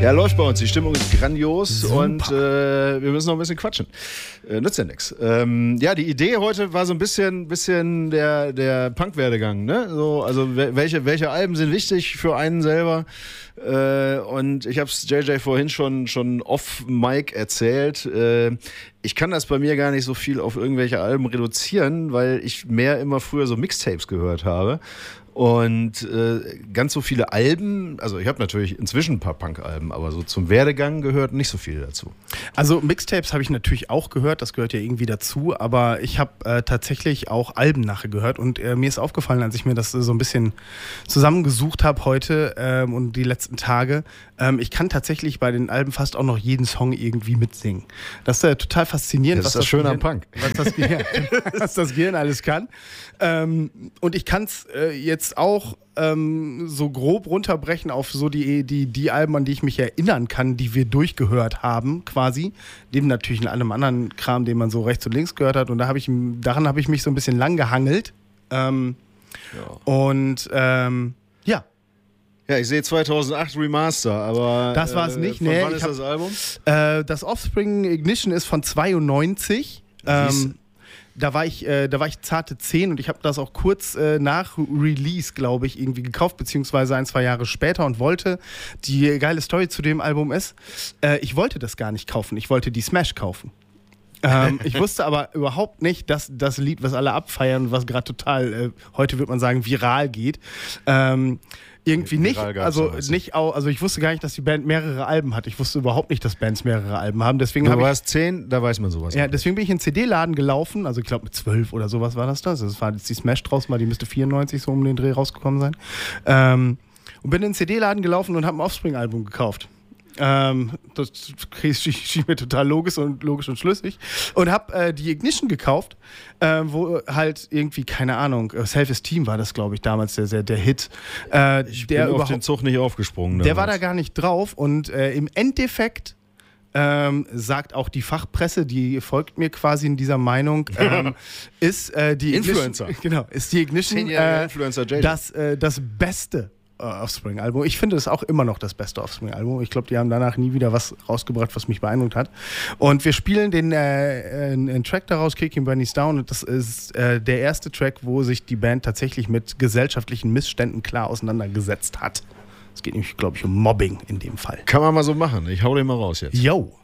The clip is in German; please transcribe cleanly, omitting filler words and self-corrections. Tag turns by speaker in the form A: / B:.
A: Ja, läuft bei uns. Die Stimmung ist grandios. Super. Und wir müssen noch ein bisschen quatschen. Nützt ja nichts. Ja, die Idee heute war so ein bisschen der Punk-Werdegang. Ne? So, also welche Alben sind wichtig für einen selber? Und ich habe es JJ vorhin schon off-Mic erzählt. Ich kann das bei mir gar nicht so viel auf irgendwelche Alben reduzieren, weil ich mehr immer früher so Mixtapes gehört habe. Und ganz so viele Alben, also ich habe natürlich inzwischen ein paar Punk-Alben, aber so zum Werdegang gehört nicht so viel dazu.
B: Also Mixtapes habe ich natürlich auch gehört, das gehört ja irgendwie dazu, aber ich habe tatsächlich auch Alben nachher gehört und mir ist aufgefallen, als ich mir das so ein bisschen zusammengesucht habe heute und die letzten Tage, ich kann tatsächlich bei den Alben fast auch noch jeden Song irgendwie mitsingen. Das ist total faszinierend.
A: Das ist das Schöne am Punk.
B: Was das Gehirn alles kann. Und ich kann es jetzt auch so grob runterbrechen auf so die Alben, an die ich mich erinnern kann, die wir durchgehört haben, quasi. Neben natürlich in allem anderen Kram, den man so rechts und links gehört hat. Und daran habe ich mich so ein bisschen lang gehangelt. Und ja.
A: Ja, ich sehe 2008 Remaster, aber...
B: Das war es nicht,
A: von wann ist das Album?
B: Das Offspring Ignition ist von 92. Da war ich zarte 10 und ich habe das auch kurz nach Release, glaube ich, irgendwie gekauft, beziehungsweise 1-2 Jahre später und wollte, die geile Story zu dem Album ist, ich wollte das gar nicht kaufen, ich wollte die Smash kaufen. Ich wusste aber überhaupt nicht, dass das Lied, was alle abfeiern, was gerade total, heute würde man sagen, viral geht, irgendwie nicht, also ich wusste gar nicht, dass die Band mehrere Alben hat. Ich wusste überhaupt nicht, dass Bands mehrere Alben haben. Deswegen
A: du warst 10, da weiß man sowas.
B: Ja, deswegen bin ich in den CD-Laden gelaufen, also ich glaube mit 12 oder sowas war das. Also das war jetzt die Smash draußen, mal die müsste 94 so um den Dreh rausgekommen sein. Und bin in den CD-Laden gelaufen und habe ein Offspring-Album gekauft. Das schien mir total logisch und schlüssig. Und habe die Ignition gekauft, wo halt irgendwie, keine Ahnung, Self-Esteem war das, glaube ich, damals der Hit.
A: Ich bin auf den Zug nicht aufgesprungen.
B: Der war da gar nicht drauf und im Endeffekt sagt auch die Fachpresse, die folgt mir quasi in dieser Meinung, ist die
A: Influencer.
B: Ignition, genau, ist die Ignition
A: Influencer
B: das beste Offspring-Album. Ich finde es auch immer noch das beste Offspring-Album. Ich glaube, die haben danach nie wieder was rausgebracht, was mich beeindruckt hat. Und wir spielen den Track daraus, Kicking Bunnies Down, und das ist der erste Track, wo sich die Band tatsächlich mit gesellschaftlichen Missständen klar auseinandergesetzt hat. Es geht nämlich, glaube ich, um Mobbing in dem Fall.
A: Kann man mal so machen. Ich hau den mal raus jetzt.
B: Yo!